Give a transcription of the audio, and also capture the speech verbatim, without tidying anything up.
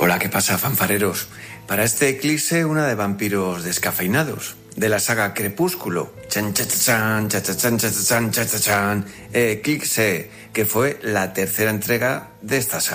Hola, ¿qué pasa, fanfareros? Para este eclipse, una de vampiros descafeinados, de la saga Crepúsculo. Chan, cha, cha, chan, cha, cha, chan, cha, cha, chan, cha, cha, chan. Eclipse, que fue la tercera entrega de esta saga.